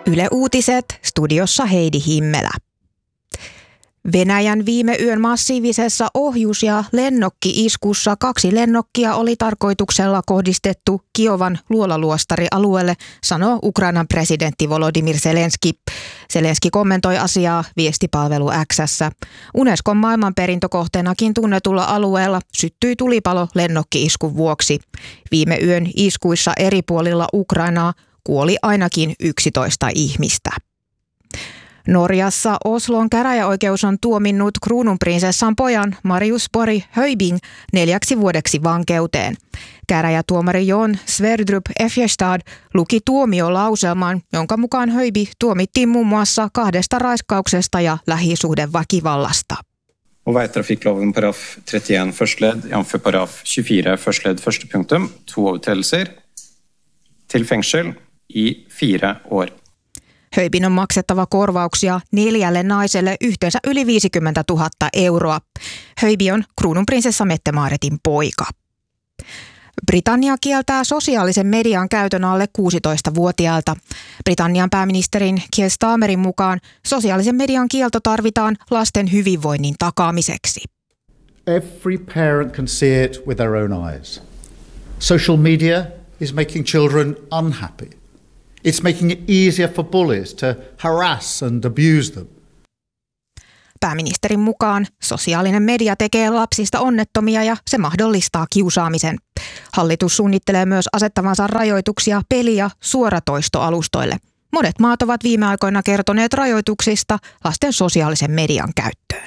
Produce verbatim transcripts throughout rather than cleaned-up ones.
Yle Uutiset, studiossa Heidi Himmelä. Venäjän viime yön massiivisessa ohjus- ja lennokki-iskussa kaksi lennokkia oli tarkoituksella kohdistettu Kiovan luolaluostarialueelle, sanoo Ukrainan presidentti Volodymyr Zelenski. Zelenski kommentoi asiaa viestipalvelu X:ssä. Unescon maailmanperintökohteenakin tunnetulla alueella syttyi tulipalo lennokki-iskun vuoksi. Viime yön iskuissa eri puolilla Ukrainaa kuoli ainakin yksitoista ihmistä. Norjassa Oslon käräjäoikeus on tuominnut kruununprinsessan pojan Marius Borg Højbing neljäksi vuodeksi vankeuteen. Käräjätuomari Jon Sverdrup Efjestad luki tuomiolauselman, jonka mukaan Højby tuomittiin muun muassa kahdesta raiskauksesta ja lähisuhdeväkivallasta. Og veitrafikkloven paragraf trettien første ledd, jf. paragraf tjuefire første ledd første punktum, to overtredelser til fengsel i fire år. Højbyn on maksettava korvauksia neljälle naiselle yhteensä yli viisikymmentätuhatta euroa. Højby on kruununprinsessa Mette-Maaretin poika. Britannia kieltää sosiaalisen median käytön alle kuusitoistavuotiailta. Britannian pääministerin Keir Starmerin mukaan sosiaalisen median kielto tarvitaan lasten hyvinvoinnin takaamiseksi. Every parent can see it with their own eyes. Social media is making children unhappy. It's making it easier for bullies to harass and abuse them. Pääministerin mukaan sosiaalinen media tekee lapsista onnettomia ja se mahdollistaa kiusaamisen. Hallitus suunnittelee myös asettavansa rajoituksia peli- ja suoratoistoalustoille. Monet maat ovat viime aikoina kertoneet rajoituksista lasten sosiaalisen median käyttöön.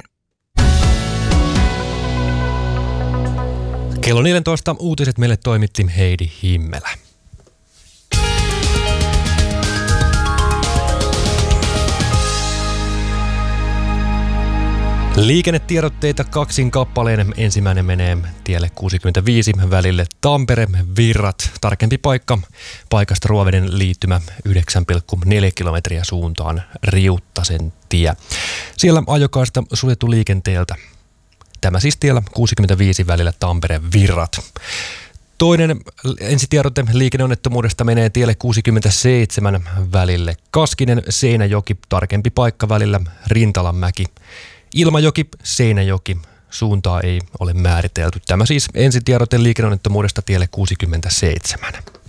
Kello neljätoista uutiset meille toimitti Heidi Himmelä. Liikennetiedotteita kaksin kappaleen. Ensimmäinen menee tielle kuusikymmentäviisi välille Tampere-Virrat. Tarkempi paikka paikasta Ruoveden liittymä yhdeksän pilkku neljä kilometriä suuntaan Riuttasen tie. Siellä ajokaista suljettu liikenteeltä. Tämä siis tiellä kuusikymmentäviisi välillä Tampere-Virrat. Toinen ensitiedote liikenneonnettomuudesta menee tielle kuusikymmentäseitsemän välille Kaskinen-Seinäjoki. Tarkempi paikka välillä Rintalanmäki. Ilmajoki, Seinäjoki, suuntaa ei ole määritelty. Tämä siis ensitiedote liikenneonnettomuudesta tielle kuusikymmentäseitsemän.